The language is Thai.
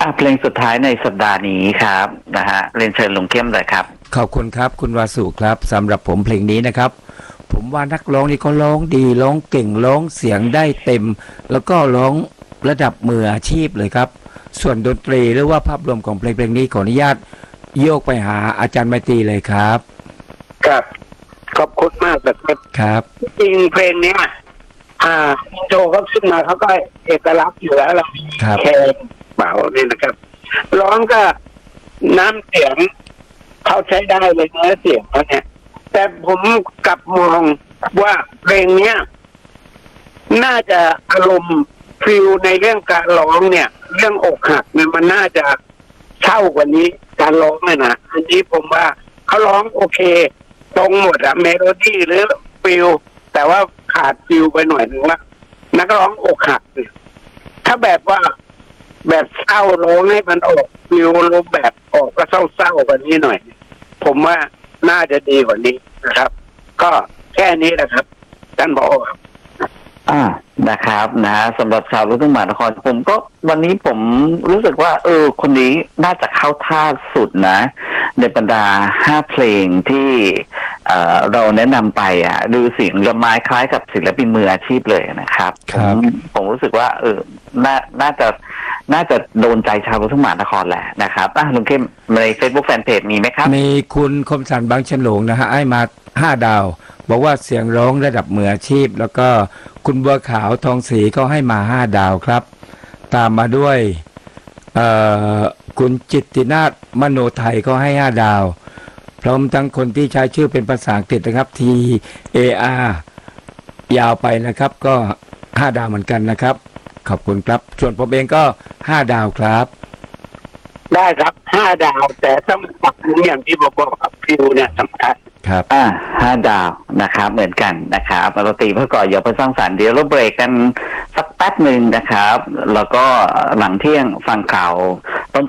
เพลงสุดท้ายในสัปดาห์นี้ครับนะฮะเรียนเชิญลุงเข้มเลยครับขอบคุณครับคุณวาสุครับสำหรับผมเพลงนี้นะครับผมว่านักร้องนี่เขาร้องดีร้องเก่งร้องเสียงได้เต็มแล้วก็ร้องระดับมืออาชีพเลยครับส่วนดนตรีหรือว่าภาพรวมของเพลงนี้ขออนุญาตโยกไปหาอาจารย์ไมตรีเลยครับครับขอบคุณมากครับครับจริงเพลงนี้โจเขาขึ้นมาเขาก็เอกลักษณ์อยู่แล้วเราแค่เปล่าเนี่ยนะครับร้องก็น้ำเสียงเขาใช้ได้เลยเนื้อเสียงเขาเนี่ยแต่ผมกลับมองว่าเพลงเนี้ยน่าจะอารมณ์ฟิลในเรื่องการร้องเนี่ยเรื่องอกหักเนี่ยมันน่าจะเท่ากว่านี้การร้องเนี่ยนะอันนี้ผมว่าเขาร้องโอเคตรงหมดอะเมโลดี้หรือฟิลแต่ว่าขาดฟิลไปหน่อยนึงว่านักร้องอกหักเนี่ยถ้าแบบว่าแบบเศร้าร้องให้มันออกฟิลรูปแบบออกก็เศร้าๆกว่านี้หน่อยผมว่าน่าจะดีกว่านี้นะครับก็แค่นี้นะครับท่านผอ.ครับนะครับนะสำหรับชาวลูกทุ่งมหานครผมก็วันนี้ผมรู้สึกว่าคนนี้น่าจะเข้าท่าสุดนะในบรรดา5เพลงที่เราแนะนำไปดูเสียงละไม้คล้ายกับศิลปินมืออาชีพเลยนะครับผมรู้สึกว่าน่าจะโดนใจชาวลูกทุ่งมหานครแหละนะครับลุงเข้มใน Facebook Fanpage มีไหมครับมีคุณคมสันต์บางฉลงนะฮะให้มา5 ดาวบอกว่าเสียงร้องระดับมืออาชีพแล้วก็คุณบัวขาวทองศรีก็ให้มา5 ดาวครับตามมาด้วยคุณจิตตินาถมโนไทยก็ให้5 ดาวพร้อมทั้งคนที่ใช้ชื่อเป็นภาษาอังกฤษนะครับ TAR ยาวไปนะครับก็5 ดาวเหมือนกันนะครับขอบคุณครับส่วนผมเองก็5 ดาวครับได้ครับ5 ดาวแต่ต้องปรับปรุงอย่างที่บอกกับฟิวเนี่ยสำคัญครับ 5 ดาวนะครับเหมือนกันนะครับเราตีเพื่อก่อนอย่าไปสร้างสรรค์เดี๋ยวเราเบรกกันสักแป๊บหนึ่งนะครับแล้วก็หลังเที่ยงฟังข่าว